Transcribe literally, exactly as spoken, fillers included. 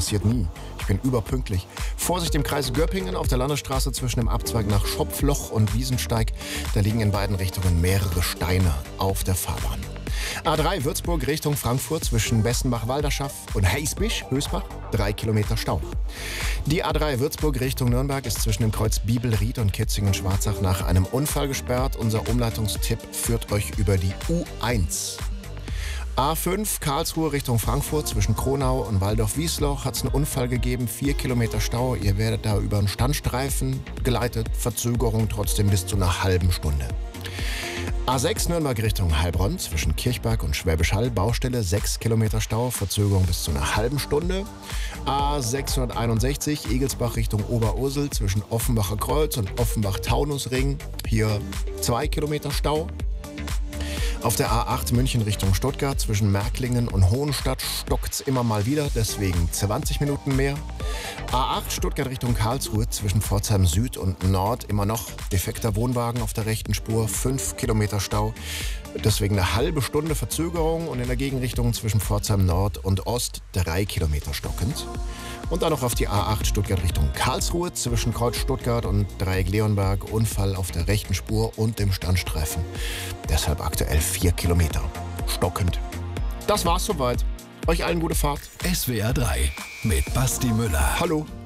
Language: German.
passiert nie. Ich bin überpünktlich. Vorsicht im Kreis Göppingen auf der Landesstraße zwischen dem Abzweig nach Schopfloch und Wiesensteig. Da liegen in beiden Richtungen mehrere Steine auf der Fahrbahn. A drei Würzburg Richtung Frankfurt zwischen Bessenbach-Walderschaff und Heisbich, Hösbach, drei Kilometer Stau. Die A drei Würzburg Richtung Nürnberg ist zwischen dem Kreuz Biebelried und Kitzingen-Schwarzach nach einem Unfall gesperrt. Unser Umleitungstipp führt euch über die U eins. A fünf Karlsruhe Richtung Frankfurt zwischen Kronau und Waldorf-Wiesloch hat es einen Unfall gegeben, vier Kilometer Stau. Ihr werdet da über einen Standstreifen geleitet, Verzögerung trotzdem bis zu einer halben Stunde. A sechs Nürnberg Richtung Heilbronn zwischen Kirchberg und Schwäbisch Hall, Baustelle, sechs Kilometer Stau, Verzögerung bis zu einer halben Stunde. A sechshunderteinundsechzig Egelsbach Richtung Oberursel zwischen Offenbacher Kreuz und Offenbach-Taunusring, hier zwei Kilometer Stau. Auf der A acht München Richtung Stuttgart zwischen Märklingen und Hohenstadt stockt's immer mal wieder, deswegen zwanzig Minuten mehr. A acht Stuttgart Richtung Karlsruhe zwischen Pforzheim Süd und Nord immer noch defekter Wohnwagen auf der rechten Spur, fünf Kilometer Stau. Deswegen eine halbe Stunde Verzögerung und in der Gegenrichtung zwischen Pforzheim Nord und Ost drei Kilometer stockend. Und dann noch auf die A acht Stuttgart Richtung Karlsruhe zwischen Kreuz Stuttgart und Dreieck Leonberg, Unfall auf der rechten Spur und dem Standstreifen. Deshalb aktuell vier Kilometer. Stockend. Das war's soweit. Euch allen gute Fahrt. S W R drei mit Basti Müller. Hallo.